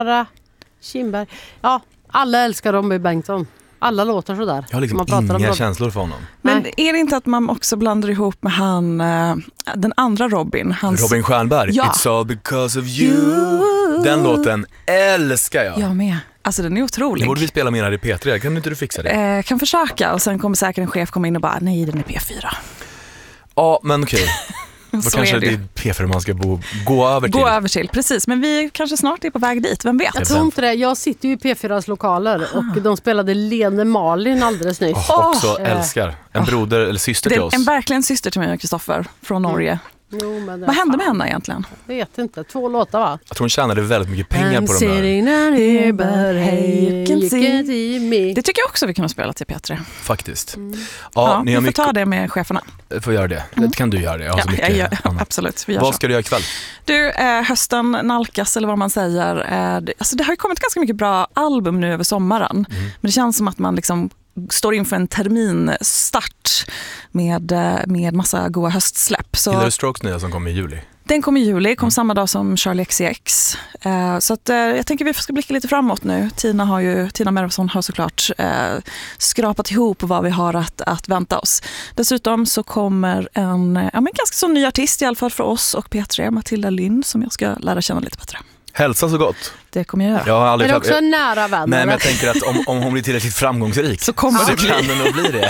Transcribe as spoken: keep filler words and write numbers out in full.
Kindberg. Ja, alla älskar Robin Bengtsson. Alla låter sådär. Jag har liksom man pratar inga om känslor för honom. Men är det inte att man också blandar ihop med han, uh, den andra Robin? Hans... Robin Stjernberg. Ja. It's all because of you. you. Den låten älskar jag. Jag med. Alltså den är otrolig. Nu borde vi spela mer här i P tre. Kan inte du fixa det? Uh, kan försöka. Och sen kommer säkert en chef komma in och bara, nej den är P fyra. Ja, men okej. Då kanske det är P fyra man ska bo, gå över till. Gå över till, precis. Men vi kanske snart är på väg dit, vem vet? Jag tror inte det. Jag sitter ju i P fyras lokaler och de spelade Lene Malin alldeles nyss. Oh, också oh. älskar. En broder eller syster till oss. En verkligen syster till mig och Kristoffer från Norge. Jo, men vad hände med henne egentligen? Jag vet inte. Två låtar va? Jag tror hon tjänade väldigt mycket pengar I'm på de där. Here, but hey, you can see me. Det tycker jag också vi kan spela till P tre. Faktiskt. Mm. Ja, ja, ni vi har får mycket... ta det med cheferna. Får göra det. Det kan du göra det. Jag har ja, så mycket jag gör, absolut. Vi gör vad så. ska du göra ikväll? Du, eh, hösten nalkas eller vad man säger. Eh, det, alltså det har ju kommit ganska mycket bra album nu över sommaren. Mm. Men det känns som att man liksom står inför en terminstart med, med massa goda höstsläpp. Så gillar du Strokes nya som kommer i juli? Den kom i juli, kom mm. samma dag som Charlie X C X. Uh, så att, uh, jag tänker vi ska blicka lite framåt nu. Tina, har ju, Tina Mervsson har såklart uh, skrapat ihop vad vi har att, att vänta oss. Dessutom så kommer en ja, men ganska så ny artist i alla fall för oss och P tre, Matilda Lynn, som jag ska lära känna lite bättre. Hälsa så gott. Det kommer jag göra. Jag har aldrig är det också en nära vän? Nej, men jag tänker att om, om hon blir tillräckligt framgångsrik så kommer så det kan det nog bli det.